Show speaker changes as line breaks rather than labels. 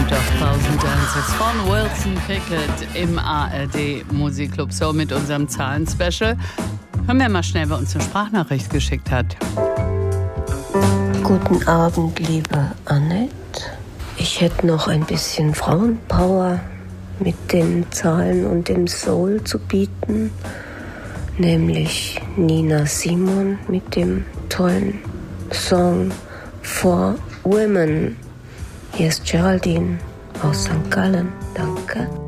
doch 1000 Dances von Wilson Pickett im ARD Musikclub So mit unserem Zahlen-Special. Hören wir mal schnell, wer uns eine Sprachnachricht geschickt hat.
Guten Abend, liebe Annette. Ich hätte noch ein bisschen Frauenpower mit den Zahlen und dem Soul zu bieten, nämlich Nina Simon mit dem tollen Song For Women. Hier ist Geraldine aus St. Gallen. Danke.